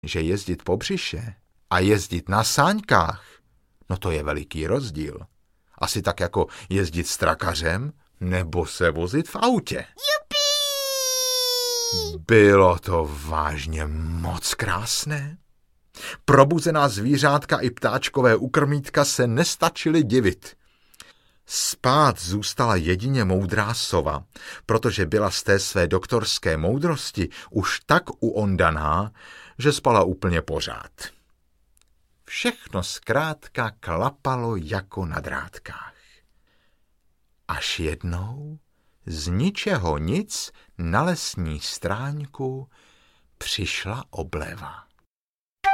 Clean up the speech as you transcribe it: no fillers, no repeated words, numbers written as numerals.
že jezdit po břiše a jezdit na sáňkách, no to je veliký rozdíl. Asi tak jako jezdit s trakařem nebo se vozit v autě. Jupi! Bylo to vážně moc krásné. Probuzená zvířátka i ptáčkové ukrmítka se nestačily divit. Spát zůstala jedině moudrá sova, protože byla z té své doktorské moudrosti už tak uondaná, že spala úplně pořád. Všechno zkrátka klapalo jako na drátkách. Až jednou z ničeho nic na lesní stráňku přišla obleva.